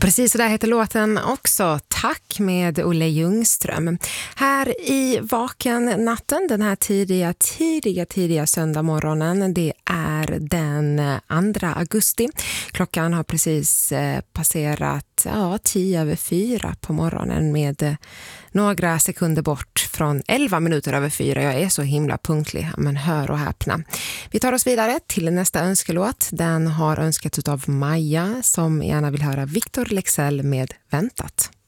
Precis, så där heter låten också. Tack med Olle Ljungström. Här i Vaken natten, den här tidiga söndag morgonen, det är den 2 augusti. Klockan har precis passerat 4:10 på morgonen med några sekunder bort från 4:11. Jag är så himla punktlig, men hör och häpna. Vi tar oss vidare till nästa önskelåt. Den har önskats av Maja som gärna vill höra Victor Leksell med Väntat.